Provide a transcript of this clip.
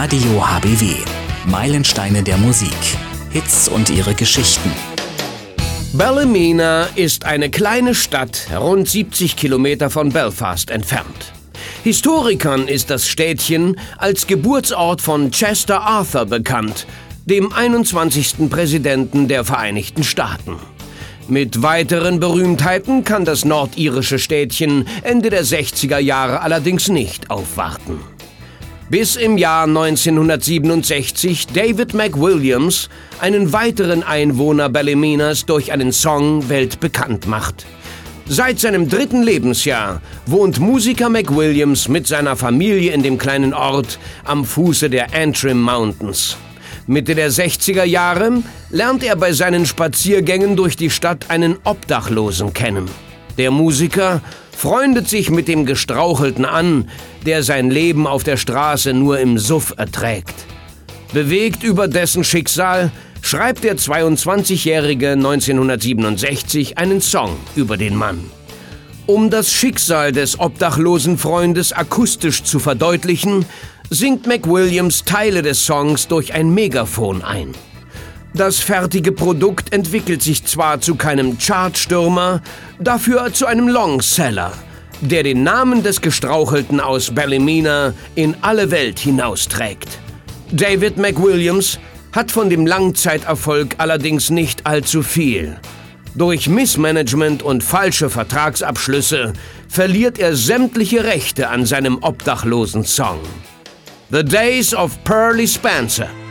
Radio HBW. Meilensteine der Musik. Hits und ihre Geschichten. Ballymena ist eine kleine Stadt, rund 70 Kilometer von Belfast entfernt. Historikern ist das Städtchen als Geburtsort von Chester Arthur bekannt, dem 21. Präsidenten der Vereinigten Staaten. Mit weiteren Berühmtheiten kann das nordirische Städtchen Ende der 60er Jahre allerdings nicht aufwarten. Bis im Jahr 1967 David McWilliams einen weiteren Einwohner Ballymenas durch einen Song weltbekannt macht. Seit seinem 3. Lebensjahr wohnt Musiker McWilliams mit seiner Familie in dem kleinen Ort am Fuße der Antrim Mountains. Mitte der 60er Jahre lernt er bei seinen Spaziergängen durch die Stadt einen Obdachlosen kennen. Der Musiker freundet sich mit dem Gestrauchelten an, der sein Leben auf der Straße nur im Suff erträgt. Bewegt über dessen Schicksal schreibt der 22-Jährige 1967 einen Song über den Mann. Um das Schicksal des obdachlosen Freundes akustisch zu verdeutlichen, singt McWilliams Teile des Songs durch ein Megafon ein. Das fertige Produkt entwickelt sich zwar zu keinem Chartstürmer, dafür zu einem Longseller, der den Namen des Gestrauchelten aus Ballymena in alle Welt hinausträgt. David McWilliams hat von dem Langzeiterfolg allerdings nicht allzu viel. Durch Missmanagement und falsche Vertragsabschlüsse verliert er sämtliche Rechte an seinem obdachlosen Song. The Days of Pearly Spencer.